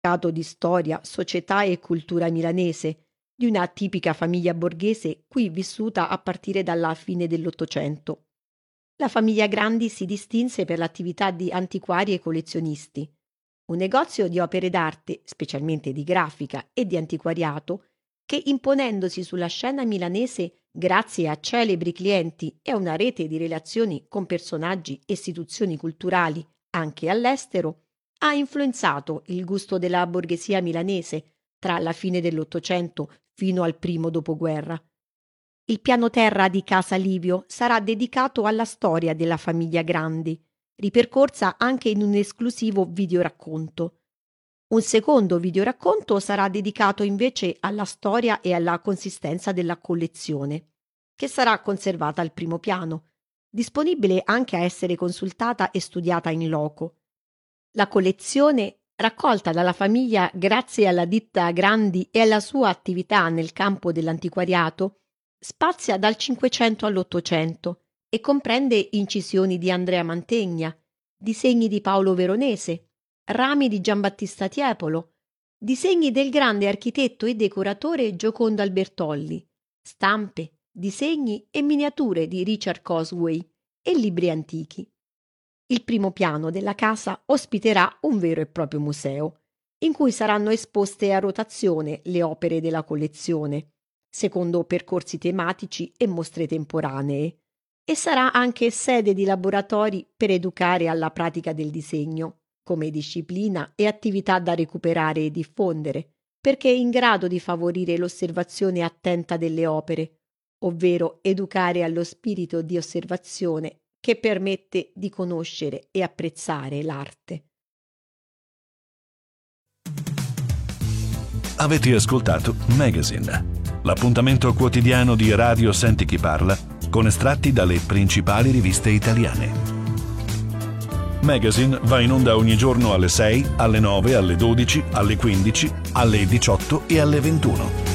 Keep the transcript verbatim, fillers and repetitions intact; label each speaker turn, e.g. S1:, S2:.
S1: di storia, società e cultura milanese, di una tipica famiglia borghese qui vissuta a partire dalla fine dell'Ottocento. La famiglia Grandi si distinse per l'attività di antiquari e collezionisti. Un negozio di opere d'arte, specialmente di grafica e di antiquariato, che imponendosi sulla scena milanese grazie a celebri clienti e a una rete di relazioni con personaggi e istituzioni culturali anche all'estero, ha influenzato il gusto della borghesia milanese tra la fine dell'Ottocento fino al primo dopoguerra. Il piano terra di Casa Livio sarà dedicato alla storia della famiglia Grandi, ripercorsa anche in un esclusivo videoracconto. Un secondo videoracconto sarà dedicato invece alla storia e alla consistenza della collezione, che sarà conservata al primo piano, disponibile anche a essere consultata e studiata in loco. La collezione, raccolta dalla famiglia grazie alla ditta Grandi e alla sua attività nel campo dell'antiquariato, spazia dal Cinquecento all'Ottocento e comprende incisioni di Andrea Mantegna, disegni di Paolo Veronese, rami di Giambattista Tiepolo, disegni del grande architetto e decoratore Giocondo Albertolli, stampe, disegni e miniature di Richard Cosway e libri antichi. Il primo piano della casa ospiterà un vero e proprio museo, in cui saranno esposte a rotazione le opere della collezione, secondo percorsi tematici e mostre temporanee, e sarà anche sede di laboratori per educare alla pratica del disegno, come disciplina e attività da recuperare e diffondere, perché è in grado di favorire l'osservazione attenta delle opere, ovvero educare allo spirito di osservazione che permette di conoscere e apprezzare l'arte.
S2: Avete ascoltato Magazine, l'appuntamento quotidiano di Radio Senti Chi Parla con estratti dalle principali riviste italiane. Magazine va in onda ogni giorno alle sei, alle nove, alle dodici, alle quindici, alle diciotto e alle ventuno.